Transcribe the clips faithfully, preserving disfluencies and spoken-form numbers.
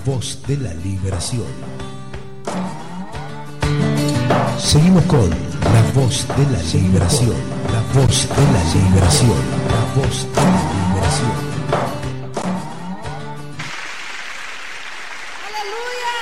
voz de la liberación. Seguimos con la voz de la liberación, la voz de la liberación, la voz de la liberación. Aleluya.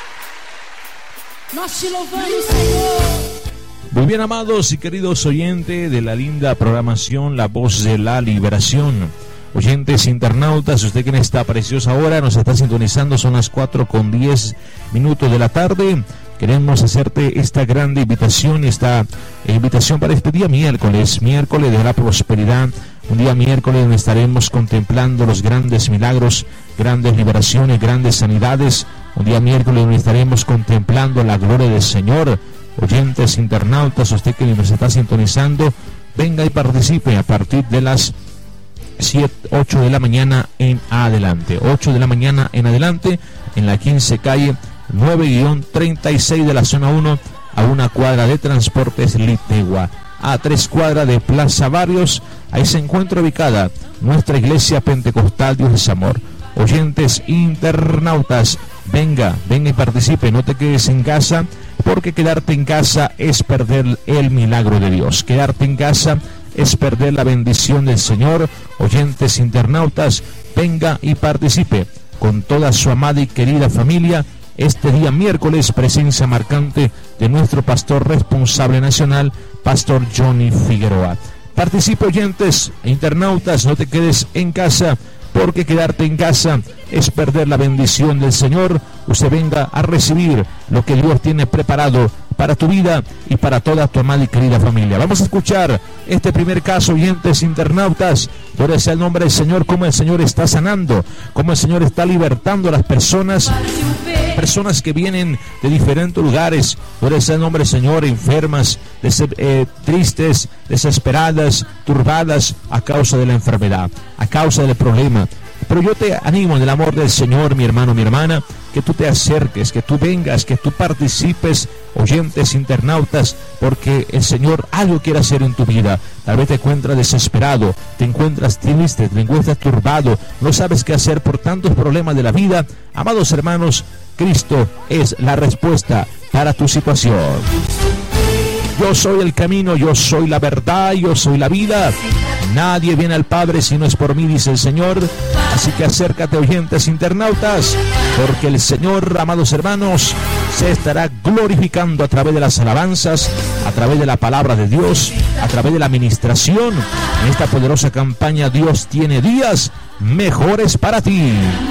Nós te louvamos, Senhor. Muy bien, amados y queridos oyentes de la linda programación La Voz de la Liberación. Oyentes internautas, usted que en esta preciosa hora nos está sintonizando, son las cuatro con diez minutos de la tarde. Queremos hacerte esta grande invitación, esta invitación para este día miércoles, miércoles de la prosperidad, un día miércoles donde estaremos contemplando los grandes milagros, grandes liberaciones, grandes sanidades, un día miércoles donde estaremos contemplando la gloria del Señor. Oyentes internautas, usted que nos está sintonizando, venga y participe a partir de las siete, ocho de la mañana en adelante, ocho de la mañana en adelante, en la quince calle nueve treinta y seis de la zona uno, a una cuadra de Transportes Litegua, a tres cuadras de Plaza Barrios. Ahí se encuentra ubicada nuestra iglesia pentecostal Dios es Amor. Oyentes internautas, venga, venga y participe, no te quedes en casa, porque quedarte en casa es perder el milagro de Dios, quedarte en casa es perder la bendición del Señor. Oyentes internautas, venga y participe con toda su amada y querida familia. Este día miércoles, presencia marcante de nuestro pastor responsable nacional, Pastor Johnny Figueroa. Participe, oyentes e internautas, no te quedes en casa, porque quedarte en casa es perder la bendición del Señor. Usted venga a recibir lo que Dios tiene preparado para tu vida y para toda tu amada y querida familia. Vamos a escuchar este primer caso, oyentes internautas. Gloria sea el nombre del Señor, cómo el Señor está sanando, cómo el Señor está libertando a las personas, personas que vienen de diferentes lugares. Gloria sea el nombre del Señor, enfermas, des eh, tristes, desesperadas, turbadas a causa de la enfermedad, a causa del problema. Pero yo te animo en el amor del Señor, mi hermano, mi hermana, que tú te acerques, que tú vengas, que tú participes, oyentes internautas, porque el Señor algo quiere hacer en tu vida. Tal vez te encuentras desesperado, te encuentras triste, te encuentras turbado, no sabes qué hacer por tantos problemas de la vida. Amados hermanos, Cristo es la respuesta para tu situación. Yo soy el camino, yo soy la verdad, yo soy la vida. Nadie viene al Padre si no es por mí, dice el Señor. Así que acércate, oyentes internautas, porque el Señor, amados hermanos, se estará glorificando a través de las alabanzas, a través de la palabra de Dios, a través de la administración. En esta poderosa campaña, Dios tiene días mejores para ti.